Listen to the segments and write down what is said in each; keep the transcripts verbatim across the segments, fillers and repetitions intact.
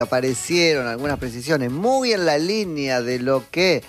Aparecieron algunas precisiones muy en la línea de lo que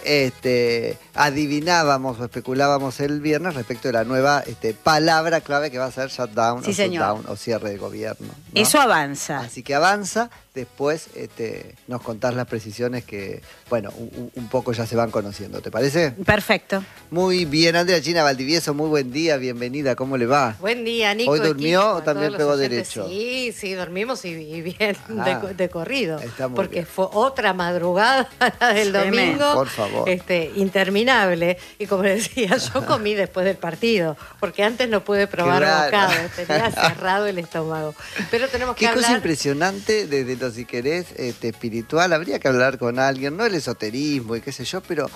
este, adivinábamos o especulábamos el viernes respecto de la nueva este, palabra clave que va a ser shutdown, sí, o, señor. shutdown o cierre de gobierno, ¿no? Eso avanza. Así que avanza, después este, nos contás las precisiones que, bueno, un, un poco ya se van conociendo, ¿te parece? Perfecto. Muy bien, Andrea China Valdivieso, muy buen día, bienvenida, ¿cómo le va? Buen día, Nico. ¿Hoy durmió equipo, o también pegó derecho? Sí, sí, dormimos y, y bien, Ah, de, de corrido. está muy porque bien. fue otra madrugada la del Tremendo. domingo. Por favor. Este, interminable. Y como decía, yo comí después del partido, porque antes no pude probar Claro. bocado, tenía cerrado el estómago. Pero tenemos que Qué hablar... cosa impresionante desde lo, si querés, este, espiritual. Habría que hablar con alguien, no el esoterismo y qué sé yo, pero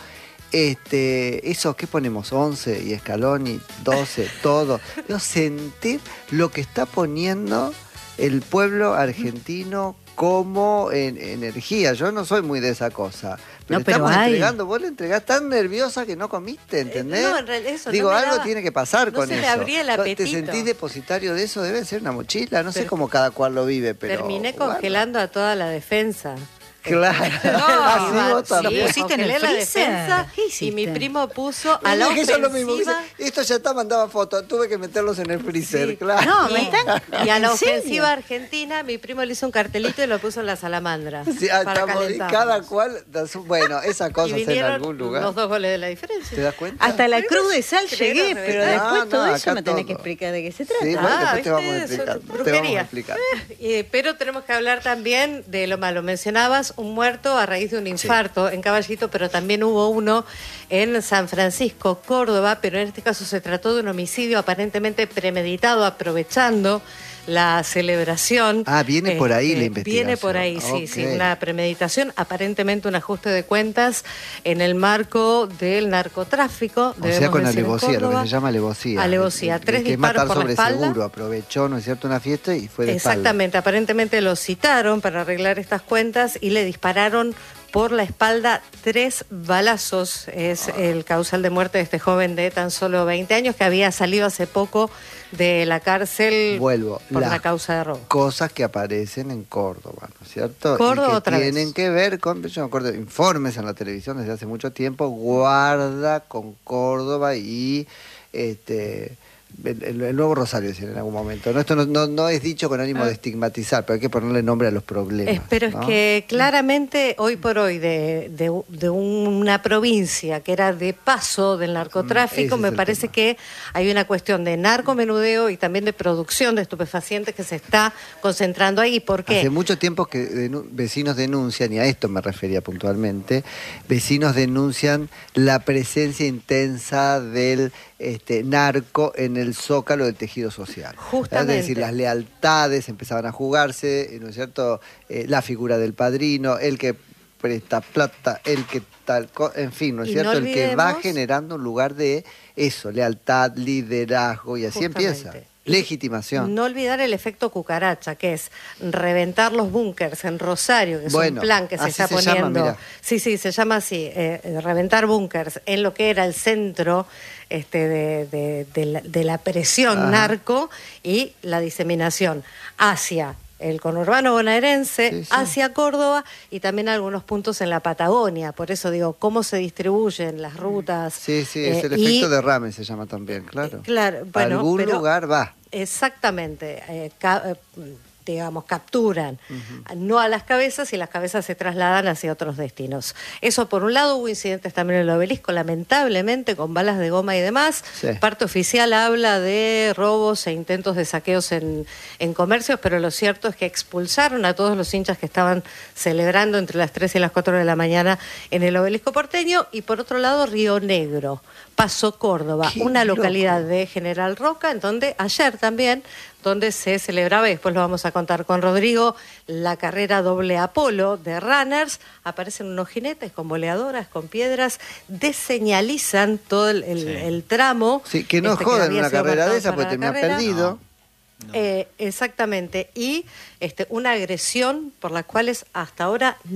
este, eso, ¿qué ponemos? once y Scaloni, doce, todo. Yo sentir lo que está poniendo el pueblo argentino como en, energía. Yo no soy muy de esa cosa. Pero, No, pero estamos hay. entregando, vos le entregás tan nerviosa que no comiste, ¿entendés? Eh, no, en realidad eso Digo, no me algo daba- tiene que pasar no con se eso. le abría el ¿Te apetito. sentís depositario de eso? Debe ser una mochila, no sé Pero- cómo cada cual lo vive, pero... Terminé guarda. congelando a toda la defensa. Claro. Así Iba- vos también. ¿Lo pusiste en el congelé la freezer? defensa ¿Qué y hiciste? mi primo puso a Pero la es que eso es lo mismo. ofensiva... Dice, esto ya está, mandaba fotos. Tuve que meterlos en el freezer, Sí. claro. No, Y, me están... y a la ¿En serio? ofensiva argentina, mi primo le hizo un cartelito y lo puso en la salamandra. Sí, ah, para estamos- y calentarnos. cada cual da su... Bueno, esas Y cosas en vinieron algún lugar. los dos goles de la diferencia. ¿Te das cuenta? Hasta la cruz de sal Creo, llegué, no, pero no, después no, todo eso acá me tenés que todo. explicar de qué se Sí, trata. bueno, Ah, después te vamos a ¿viste? explicar. Eso es Te vamos a brujería. explicar. Eh, pero tenemos que hablar también de lo malo. Mencionabas un muerto a raíz de un infarto en Caballito, pero también hubo uno en San Francisco, Córdoba, pero en este caso se trató de un homicidio aparentemente premeditado, aprovechando la celebración. Ah, viene por ahí Este, la investigación. Viene por ahí, sí, Ok. sí, una premeditación, aparentemente un ajuste de cuentas en el marco del narcotráfico. O sea, debemos con decir, en alevosía, lo que Córdoba. se llama alevosía. Alevosía, De- de- tres que es disparos matar por la sobre espalda. seguro. Aprovechó, ¿no es cierto?, una fiesta y fue de espalda. Exactamente, aparentemente lo citaron para arreglar estas cuentas y le dispararon por la espalda tres balazos. Es el causal de muerte de este joven de tan solo veinte años que había salido hace poco de la cárcel Vuelvo. por las la causa de robo. Cosas que aparecen en Córdoba, ¿no es cierto? Córdoba y que otra tienen vez. que ver con, yo me acuerdo, informes en la televisión desde hace mucho tiempo, guarda con Córdoba y este el, el- el nuevo Rosario, decir, en algún momento. No, esto no, no, no es dicho con ánimo de estigmatizar, pero hay que ponerle nombre a los problemas. Es- pero ¿no? es que claramente hoy por hoy de, de, de una provincia que era de paso del ese narcotráfico, es me el parece tema. que hay una cuestión de narcomenudeo y también de producción de estupefacientes que se está concentrando ahí. ¿Por qué? Hace mucho tiempo que denu- vecinos denuncian, y a esto me refería puntualmente, vecinos denuncian la presencia intensa del este, narco en el zócalo del tejido social. Justamente. Es decir, las lealtades empezaban a jugarse, ¿no es cierto? Eh, la figura del padrino, el que presta plata, el que tal, co- en fin, ¿no es Y cierto? no El que va olvidemos- generando un lugar de eso, lealtad, liderazgo, y así Justamente. empieza. Legitimación. No olvidar el efecto cucaracha, que es reventar los búnkers en Rosario, que es Bueno, un plan que se así está se llama, poniendo. mirá. Sí, sí, se llama así, eh, eh, reventar búnkers en lo que era el centro este, de, de- de la, de la presión Ajá. narco y la diseminación hacia el conurbano bonaerense, Sí, sí. hacia Córdoba y también algunos puntos en la Patagonia. Por eso digo, cómo se distribuyen las rutas. Sí, sí, es eh, el y- efecto derrame, se llama también, claro. Claro, bueno, Algún pero- lugar va. Exactamente, eh, ca- eh, digamos, capturan no a las cabezas y las cabezas se trasladan hacia otros destinos. Eso por un lado, hubo incidentes también en el Obelisco, lamentablemente, con balas de goma y demás. Sí. Parte oficial habla de robos e intentos de saqueos en, en comercios, pero lo cierto es que expulsaron a todos los hinchas que estaban celebrando entre las tres y las cuatro de la mañana en el Obelisco porteño. Y por otro lado, Río Negro, Paso Córdoba, Qué una loco. localidad de General Roca, en donde ayer también, donde se celebraba, y después lo vamos a contar con Rodrigo, la carrera doble Apolo de runners. Aparecen unos jinetes con boleadoras, con piedras, deseñalizan todo el, el- Sí. el tramo. Sí, que no este, jodan había una sido carrera marcado de esa para porque la termina carrera. perdido. No. Eh, exactamente, y este, una agresión por las cuales hasta ahora no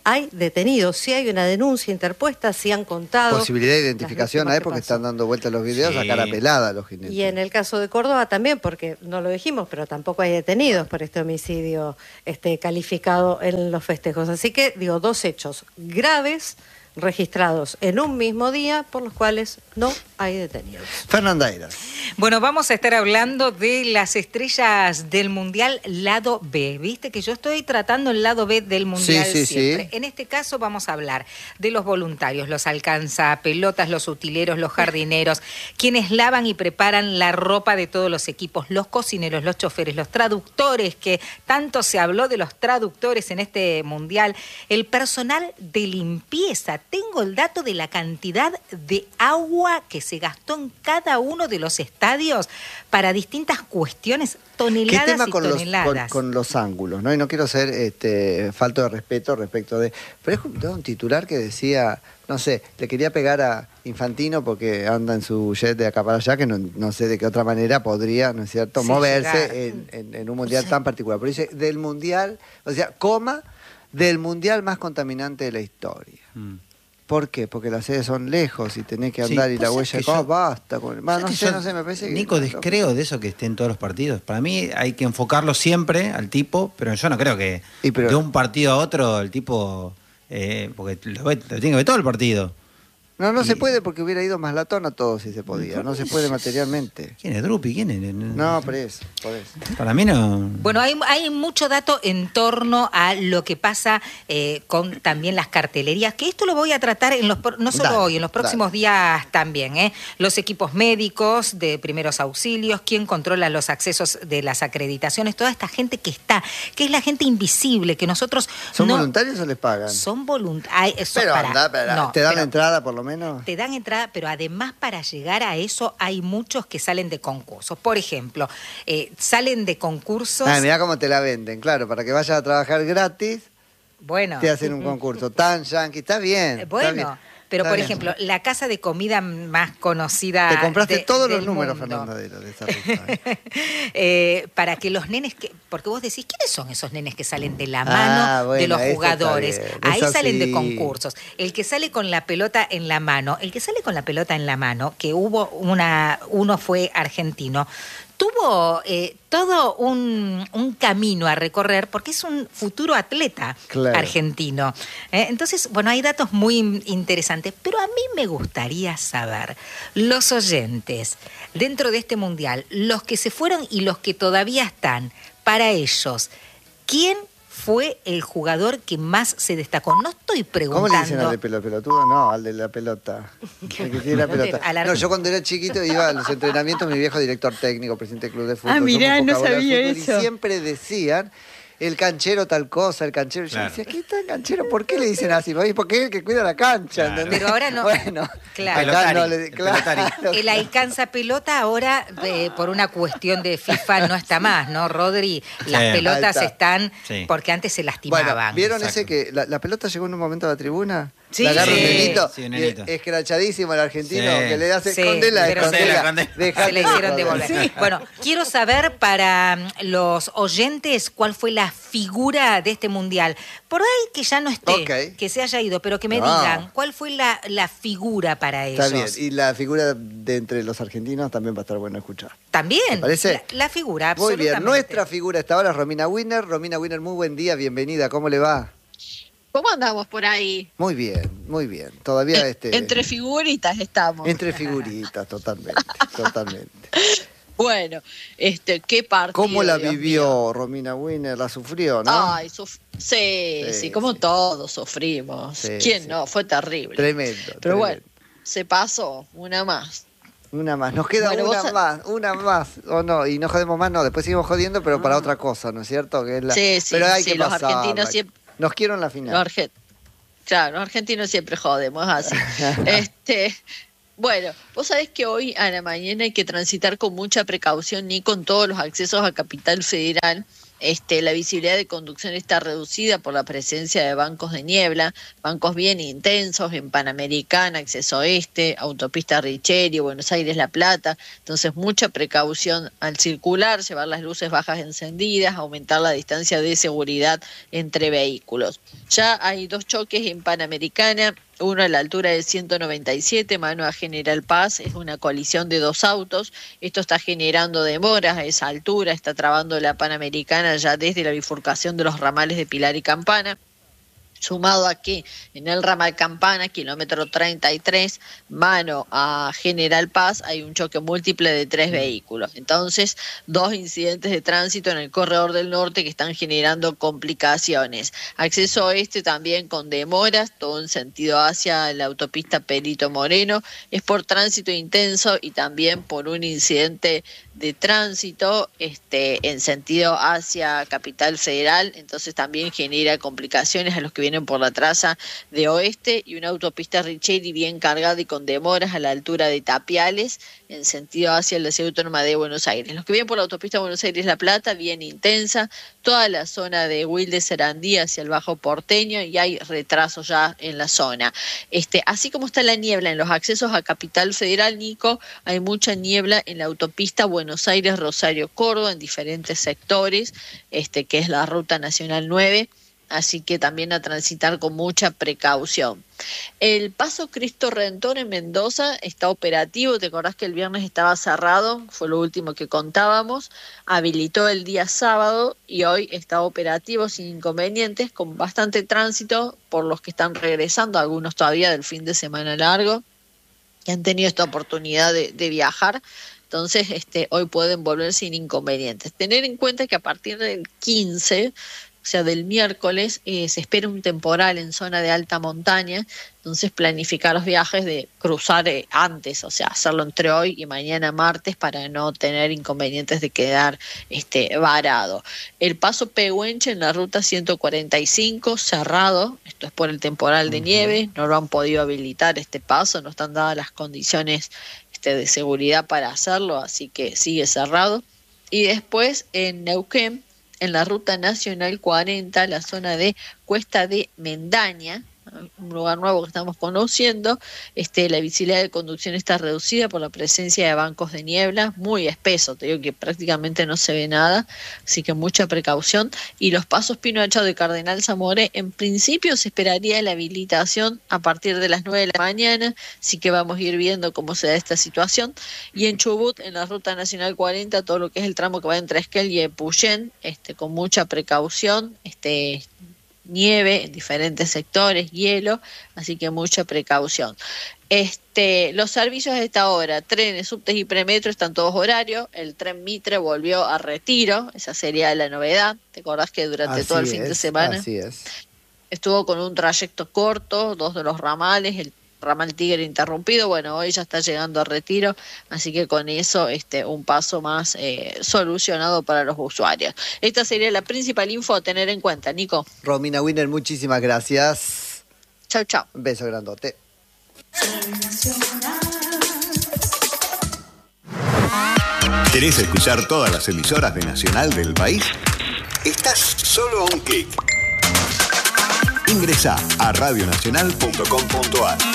hay detenidos, sí hay una denuncia interpuesta, sí han contado. Posibilidad de identificación hay porque están dando vueltas los videos sí. a cara pelada los jinetes. Y en el caso de Córdoba también, porque no lo dijimos, pero tampoco hay detenidos por este homicidio este, calificado en los festejos. Así que, digo, dos hechos graves registrados en un mismo día por los cuales no hay detenidos. Fernanda Eras. Bueno, vamos a estar hablando de las estrellas del Mundial lado B. Viste que yo estoy tratando el lado B del Mundial sí, sí, siempre. Sí. En este caso vamos a hablar de los voluntarios, los alcanzapelotas, los utileros, los jardineros, quienes lavan y preparan la ropa de todos los equipos, los cocineros, los choferes, los traductores, que tanto se habló de los traductores en este Mundial, el personal de limpieza. Tengo el dato de la cantidad de agua que se gastó en cada uno de los estadios para distintas cuestiones, toneladas ¿Qué tema y con toneladas. Los, con, con los ángulos, ¿no? Y no quiero ser este, falto de respeto respecto de... Pero es un, un titular que decía, no sé, le quería pegar a Infantino porque anda en su jet de acá para allá, que no, no sé de qué otra manera podría, ¿no es cierto?, sí, moverse en, en, en un mundial sí. tan particular. Pero dice, del mundial, o sea, coma, del mundial más contaminante de la historia. Mm. ¿Por qué? Porque las sedes son lejos y tenés que andar sí, y la huella... de oh, basta. Con... Bah, no sé, yo, no sé, me parece que... Nico, descreo de eso que esté en todos los partidos. Para mí hay que enfocarlo siempre al tipo, pero yo no creo que pero... de un partido a otro el tipo... Eh, porque lo, ve, lo tiene que ver todo el partido. No, no y... se puede porque hubiera ido más latón a todos si se podía. No se puede materialmente. ¿Quién es Drupi? ¿Quién es? No, por eso, por eso. Para mí no... Bueno, hay, hay mucho dato en torno a lo que pasa eh, con también las cartelerías, que esto lo voy a tratar en los no solo dale, hoy, en los próximos dale. días también. ¿eh? Los equipos médicos de primeros auxilios, quién controla los accesos de las acreditaciones, toda esta gente que está, que es la gente invisible, que nosotros... ¿Son no, voluntarios o les pagan? Son voluntarios. Pero para, anda, para, no, ¿te dan pero, la entrada por lo menos? Te dan entrada, pero además para llegar a eso hay muchos que salen de concursos. Por ejemplo, eh, salen de concursos... Ah, mirá cómo te la venden, claro, para que vayas a trabajar gratis, bueno, te hacen un concurso tan yankee, está bien. Eh, bueno, está bien, pero está por bien. ejemplo, la casa de comida más conocida... Te compraste de, todos los números, mundo. Fernanda, de, de esa ruta, ¿eh? eh, para que los nenes... que porque vos decís, ¿quiénes son esos nenes que salen de la mano ah, bueno, de los jugadores? Ahí eso salen sí. de concursos. El que sale con la pelota en la mano, el que sale con la pelota en la mano, que hubo una... Uno fue argentino, tuvo eh, todo un, un camino a recorrer porque es un futuro atleta claro. argentino. ¿eh? Entonces, bueno, hay datos muy interesantes, pero a mí me gustaría saber, los oyentes, dentro de este mundial, los que se fueron y los que todavía están, para ellos, ¿quién fue el jugador que más se destacó? No estoy preguntando... ¿Cómo le dicen al de pelo, pelotudo? No, al de la pelota. El que tiene la pelota. No, yo cuando era chiquito iba a los entrenamientos, mi viejo director técnico, presidente del club de fútbol. Ah, mirá, no sabía eso. Y siempre decían... El canchero tal cosa, el canchero. Claro. Yo decía, ¿qué está el canchero? ¿Por qué le dicen así? Porque es el que cuida la cancha, claro. ¿entendés? Pero ahora no. Bueno, claro. acá no le, el claro. El alcanza pelota ahora, eh, por una cuestión de FIFA, no está más, ¿no, Rodri? Las sí. pelotas están, sí. porque antes se lastimaban. Bueno, ¿vieron Exacto. ese que la, la pelota llegó en un momento a la tribuna? Sí, la agarra sí. un nenito, Sí, un nenito. y escrachadísimo el argentino, Sí. que le hace, Sí, escondela, pero escondela. se la hicieron devolver. Sí. Bueno, quiero saber para los oyentes cuál fue la figura de este mundial. Por ahí que ya no esté, Okay. que se haya ido, pero que me No. digan cuál fue la, la figura para ellos. Está bien, y la figura de entre los argentinos también va a estar bueno escuchar. También, ¿Te parece? La, la figura, Muy absolutamente. bien, nuestra figura hasta ahora es Romina Winner. Romina Winner, muy buen día, bienvenida, ¿cómo le va? ¿Cómo andamos por ahí? Muy bien, muy bien. Todavía En- este... Entre figuritas estamos. Entre figuritas, totalmente, totalmente. Bueno, este, qué partido. ¿Cómo la Dios vivió mío. Romina Winner? La sufrió, ¿no? Ay, suf- sí, Sí, sí, como sí. todos sufrimos. Sí, ¿Quién sí. no? Fue terrible. Tremendo. Pero tremendo. bueno, se pasó, una más. Una más, nos queda Bueno, una vos- más, una más, o no, y no jodemos más, no, después seguimos jodiendo, pero para otra cosa, ¿no es cierto? Que es la... Sí, sí, pero hay sí, que los pasarla. argentinos siempre- Nos quiero en la final. Los argen- Claro, los argentinos siempre jodemos así. este, bueno, vos sabés que hoy a la mañana hay que transitar con mucha precaución ni con todos los accesos a Capital Federal, Este, la visibilidad de conducción está reducida por la presencia de bancos de niebla, bancos bien intensos en Panamericana, Acceso Oeste, Autopista Richeri, Buenos Aires La Plata. Entonces mucha precaución al circular, llevar las luces bajas encendidas, aumentar la distancia de seguridad entre vehículos. Ya hay dos choques en Panamericana, uno a la altura de ciento noventa y siete, mano a General Paz, es una colisión de dos autos. Esto está generando demoras a esa altura, está trabando la Panamericana ya desde la bifurcación de los ramales de Pilar y Campana. Sumado a que en el ramal Campana, kilómetro treinta y tres, mano a General Paz, hay un choque múltiple de tres vehículos. Entonces, dos incidentes de tránsito en el corredor del norte que están generando complicaciones. Acceso oeste también con demoras, todo en sentido hacia la autopista Perito Moreno. Es por tránsito intenso y también por un incidente de tránsito este, en sentido hacia Capital Federal. Entonces también genera complicaciones a los que vienen por la traza de oeste, y una autopista Richeri bien cargada y con demoras a la altura de Tapiales en sentido hacia la Ciudad Autónoma de Buenos Aires. Los que vienen por la autopista Buenos Aires-La Plata, bien intensa, toda la zona de Wilde Sarandí hacia el Bajo Porteño, y hay retrasos ya en la zona. Este, así como está la niebla en los accesos a Capital Federal, Nico, hay mucha niebla en la autopista Buenos Aires-Rosario-Córdoba en diferentes sectores, este, que es la Ruta Nacional nueve. Así que también a transitar con mucha precaución. El Paso Cristo Redentor en Mendoza está operativo. ¿Te acordás que el viernes estaba cerrado? Fue lo último que contábamos. Habilitó el día sábado y hoy está operativo sin inconvenientes, con bastante tránsito por los que están regresando, algunos todavía del fin de semana largo, que han tenido esta oportunidad de, de viajar. Entonces, este, hoy pueden volver sin inconvenientes. Tener en cuenta que a partir del quince, o sea, del miércoles, eh, se espera un temporal en zona de alta montaña, entonces planificar los viajes de cruzar eh, antes, o sea, hacerlo entre hoy y mañana martes para no tener inconvenientes de quedar este, varado. El Paso Pehuenche en la ruta ciento cuarenta y cinco, cerrado, esto es por el temporal de nieve, no lo han podido habilitar este paso, no están dadas las condiciones este, de seguridad para hacerlo, así que sigue cerrado. Y después en Neuquén, en la ruta nacional cuarenta, la zona de Cuesta de Mendaña, un lugar nuevo que estamos conociendo, este, la visibilidad de conducción está reducida por la presencia de bancos de niebla, muy espeso, te digo que prácticamente no se ve nada, así que mucha precaución. Y los pasos Pino Achado de Cardenal Zamoré, en principio se esperaría la habilitación a partir de las nueve de la mañana, así que vamos a ir viendo cómo se da esta situación. Y en Chubut, en la ruta nacional cuarenta, todo lo que es el tramo que va entre Esquel y Epuyén, este, con mucha precaución, este nieve en diferentes sectores, hielo, así que mucha precaución. Este, los servicios de esta hora, trenes, subtes y premetro están todos horarios. El tren Mitre volvió a Retiro, esa sería la novedad. ¿Te acordás que durante así todo el es, fin de semana así es. estuvo con un trayecto corto, dos de los ramales, el ramal Tigre interrumpido? Bueno, hoy ya está llegando a Retiro, así que con eso este, un paso más eh, solucionado para los usuarios. Esta sería la principal info a tener en cuenta, Nico. Romina Winner, muchísimas gracias. Chau, chau. Un beso grandote. ¿Querés escuchar todas las emisoras de Nacional del país? Estás solo a un clic. Ingresá a radio nacional punto com punto a r.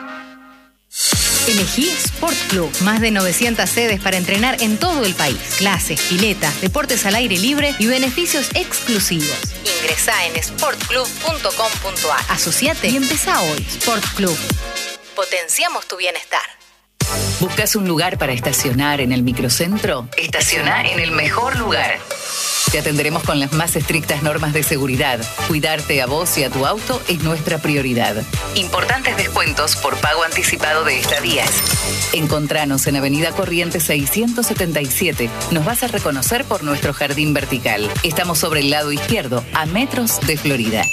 Elegí Sport Club. Más de novecientas sedes para entrenar en todo el país. Clases, piletas, deportes al aire libre y beneficios exclusivos. Ingresá en sport club punto com punto a r. Asociate y empezá hoy. Sport Club. Potenciamos tu bienestar. ¿Buscas un lugar para estacionar en el microcentro? Estaciona en el mejor lugar. Te atenderemos con las más estrictas normas de seguridad. Cuidarte a vos y a tu auto es nuestra prioridad. Importantes descuentos por pago anticipado de estadías. Encontranos en Avenida Corrientes seiscientos setenta y siete. Nos vas a reconocer por nuestro jardín vertical. Estamos sobre el lado izquierdo, a metros de Florida.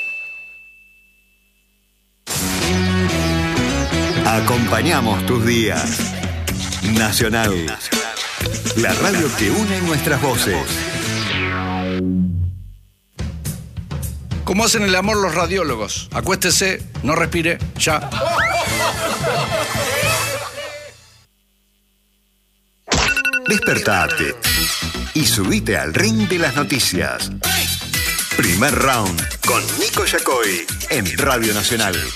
Acompañamos tus días. Nacional. La radio que une nuestras voces. ¿Cómo hacen el amor los radiólogos? Acuéstese, no respire, ya. Despertate. y subite al ring de las noticias. Primer round con Nico Yacoy en Radio Nacional.